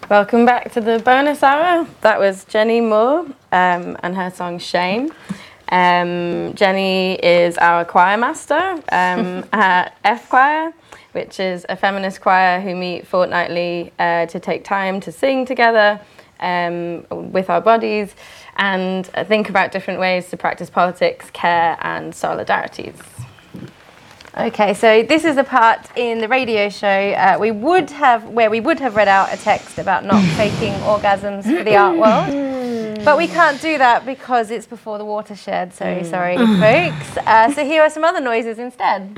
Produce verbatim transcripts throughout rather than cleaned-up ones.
Welcome back to the bonus hour. That was Jenny Moore um, and her song Shame. Um, Jenny is our choir master um, at F Choir, which is a feminist choir who meet fortnightly uh, to take time to sing together um, with our bodies and think about different ways to practice politics, care and solidarities. Okay, so this is a part in the radio show uh, we would have where we would have read out a text about not faking orgasms for the art world, but we can't do that because it's before the watershed. So mm. sorry, folks. Uh, so here are some other noises instead.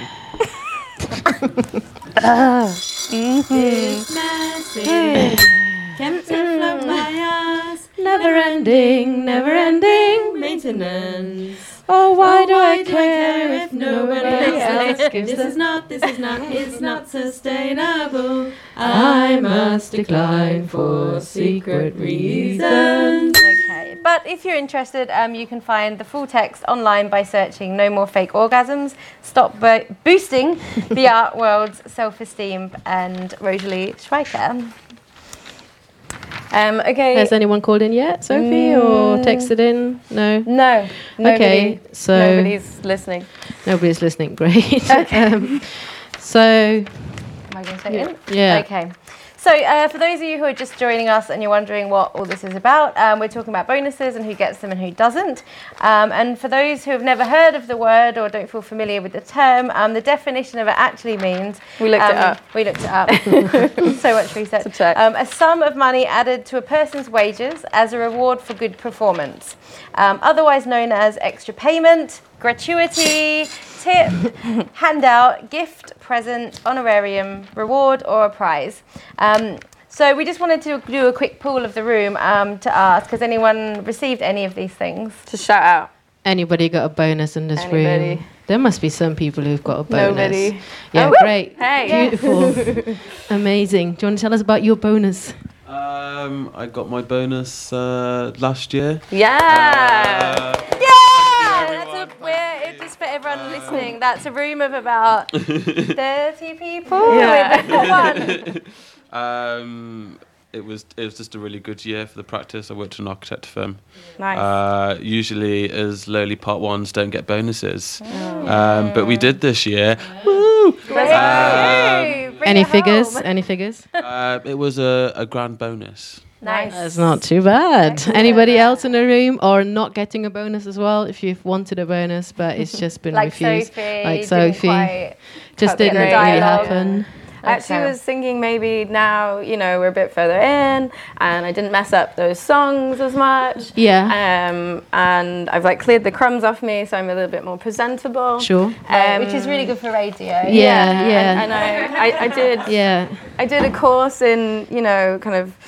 This message kept afloat by us, never ending, never ending maintenance. Oh, why do oh, why I do care I if nobody else gives This the... is not, this is not, it's not sustainable. I must decline for secret reasons. Okay, but if you're interested, um, you can find the full text online by searching No More Fake Orgasms, Stop bo- Boosting the Art World's Self-Esteem and Rosalie Schweiker. Um, okay. Has anyone called in yet, Sophie, mm. or texted in? No? No. Nobody, okay, so... Nobody's listening. Nobody's listening, great. Okay. um, so... Am I going to say yeah. it? Yeah. Okay. So uh, for those of you who are just joining us and you're wondering what all this is about, um, we're talking about bonuses and who gets them and who doesn't. Um, and for those who have never heard of the word or don't feel familiar with the term, um, the definition of it actually means... We looked um, it up. We looked it up. So much research. To check. Um, a sum of money added to a person's wages as a reward for good performance, um, otherwise known as extra payment, gratuity, tip, handout, gift, present, honorarium, reward, or a prize. Um, so we just wanted to do a quick poll of the room um, to ask, has anyone received any of these things? To shout out. Anybody got a bonus in this Anybody. room? There must be some people who've got a bonus. Nobody. Yeah, oh, great. Hey. Beautiful. Amazing. Do you want to tell us about your bonus? Um, I got my bonus uh, last year. Yeah. Uh, Yeah! That's a, we're, it, just for everyone uh, listening, that's a room of about thirty people. Yeah. With one. um, it was it was just a really good year for the practice. I worked at an architect firm. Nice. Uh, usually, as lowly part ones don't get bonuses, oh. um, but we did this year. Yeah. Woo! Great. Um, Any figures? Any figures? Uh, it was a, a grand bonus. Nice. That's not too bad. Excellent. Anybody else in the room or not getting a bonus as well? If you've wanted a bonus, but it's just been like refused. Sophie, like didn't Sophie, quite just cut the didn't really dialogue. happen. I actually Okay. was thinking maybe now, you know, we're a bit further in and I didn't mess up those songs as much. Yeah. Um, and I've like cleared the crumbs off me, so I'm a little bit more presentable. Sure. Um, Um, which is really good for radio. Yeah, yeah. And, and I, I, I did Yeah. I did a course in, you know, kind of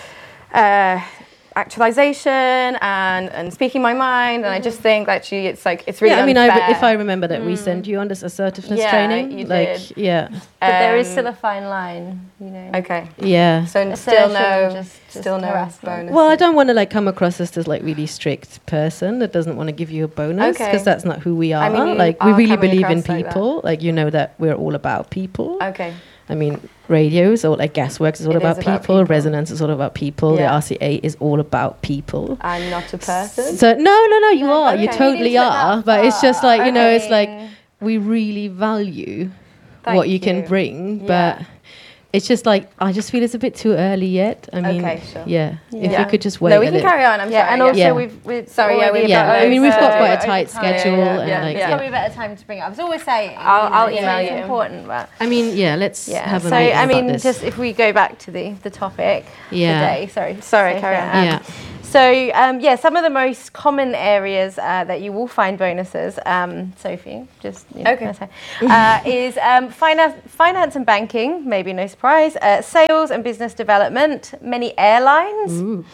uh, actualization and, and speaking my mind, and I just think actually it's like it's really yeah, I mean, unfair. I, if I remember that we sent you on this assertiveness Yeah, training, you like, did. yeah, But there is Um, still a fine line, you know. okay. yeah. So Assertion still and no, just- just still no harassment. bonus. Well, I don't want to like come across as this like really strict person that doesn't want to give you a bonus because Okay. that's not who we are. I mean, you like we are really coming believe in across like that. people. Like, you know that we're all about people. Okay. I mean, radios or like Gasworks is all It about is people. about people. Resonance is all about people. The Yeah. R C A is all about people. I'm not a person. So no, no, no, you are. You okay. totally You didn't are. put that But it's just far. like, you know, it's like Okay. we really value Thank what you, can you. bring, Yeah. but it's just like I just feel it's a bit too early yet. I mean, Okay, sure. yeah. If Yeah. you could just wait. No, a we can little. carry on. I'm Yeah, sorry. and also Yeah. we've, we've Sorry, yeah, already we've Yeah, got I mean, we've got over- quite a over tight time. schedule, Yeah, and yeah, like, yeah. It's yeah. probably a better time to bring it up. It's always saying. I'll- you know, I'll it's email it's you. important, but I mean, yeah. Let's yeah. have a So meeting I about mean, this. just if we go back to the the topic Yeah. today. Sorry. Sorry, Sophie. carry on. Um, Yeah. So um, yeah, some of the most common areas uh, that you will find bonuses, um, Sophie, just you know, Okay. can I say, uh, is um, finance, finance and banking. Maybe no surprise. Uh, sales and business development. Many airlines,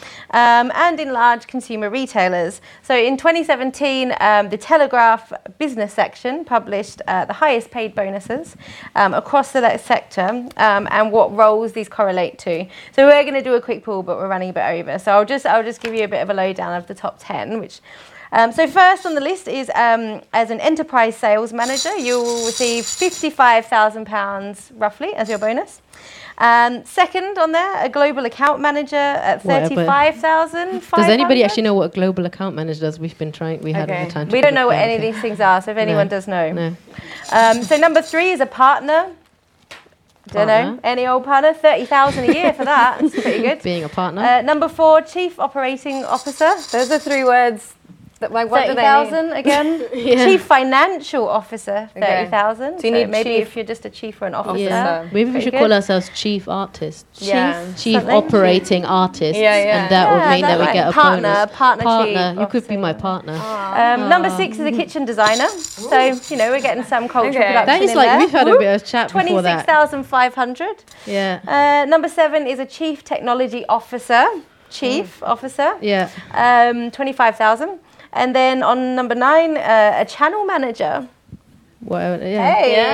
um, and in large consumer retailers. So in twenty seventeen, um, the Telegraph business section published uh, the highest paid bonuses um, across the le- sector um, and what roles these correlate to. So we're going to do a quick poll, but we're running a bit over. So I'll just I'll just give you a bit of a lowdown of the top ten, which. Um, so first on the list is um, as an enterprise sales manager, you will receive fifty-five thousand pounds roughly as your bonus. Um, second on there, a global account manager at Whatever. thirty-five thousand. Does anybody actually know what a global account manager does? We've been trying. We had Okay. the time. To We don't know what yeah, any of okay. these things are, so if anyone No. does know. No. Um, so number three is a partner. Don't know, Partner. any old partner, thirty thousand a year for that. That's pretty good. Being a partner. Uh, number four, chief operating officer. Those are three words. That, like, what do Thirty they mean? thousand again. Yeah. Chief financial officer, Okay. thirty thousand. So you need maybe chief if you're just a chief or an officer. yeah. officer. Maybe we Pretty should good. call ourselves chief artists. Yeah. Chief something. operating artists. Yeah, yeah. And that would Yeah, mean that that we right. get a Partner, bonus. partner, partner. chief You could be officer. my partner. Um, number six is a kitchen designer. So you know we're getting some cultural Okay. production That is in like there. we've had a bit of chat before Twenty-six that. thousand five hundred. Yeah. Uh, number seven is a chief technology officer. Chief officer. Yeah. Um, twenty-five thousand. And then on number nine, uh, a channel manager. Whatever. Yeah.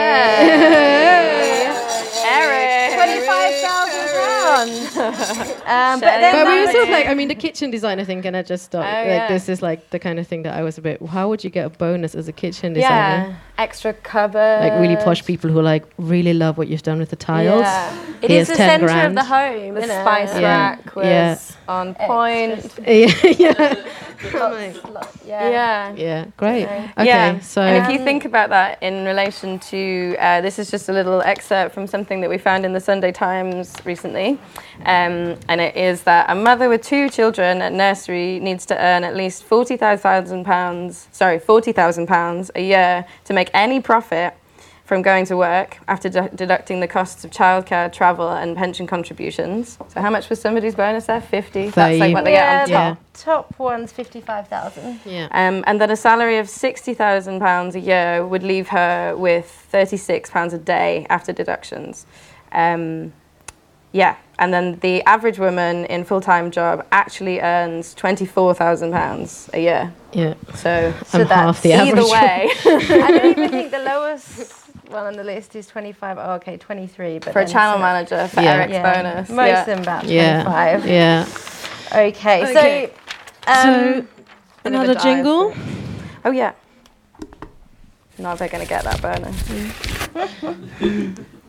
Hey. Eric. twenty-five thousand pounds. um, but Shelley. then But we were number- sort of like, I mean, the kitchen designer thing, can I just stop? Oh, like, yeah. this is like the kind of thing that I was a bit, how would you get a bonus as a kitchen designer? Yeah. Extra cupboard. Like really posh people who like really love what you've done with the tiles. Yeah. It Here's is the ten centre of grand. the home. The you know. spice Yeah. rack was Yeah. on point. yeah. yeah. Yeah. Yeah. Yeah, great. Okay, Yeah. so and if you think about that in relation to, uh, this is just a little excerpt from something that we found in the Sunday Times recently, um, and it is that a mother with two children at nursery needs to earn at least forty thousand pounds, sorry, forty thousand pounds a year to make any profit from going to work after de- deducting the costs of childcare, travel, and pension contributions. So how much was somebody's bonus there? fifty. That's like what they Yeah, get on top. the top one's fifty-five thousand. yeah. Um, and then a salary of sixty thousand pounds a year would leave her with thirty-six pounds a day after deductions. Um, yeah, and then the average woman in full-time job actually earns twenty-four thousand pounds a year. Yeah. So, I'm half the either average. way, I don't even think the lowest one on the list is twenty-five. Oh, okay, twenty-three. But for a then channel some- manager for Yeah. Eric's yeah. bonus. Most yeah. of them about Yeah. twenty-five. Yeah. Okay, Okay. so um, So Bit of a another dive jingle. Oh yeah. Not they're going to get that bonus.